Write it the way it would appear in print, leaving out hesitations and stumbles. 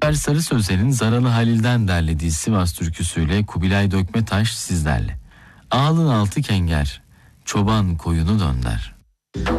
Alper Sarı Sözen'in Zaralı Halil'den derlediği Sivas türküsüyle Kubilay Dökmetaş sizlerle. Ağlın altı kenger, çoban koyunu dönder.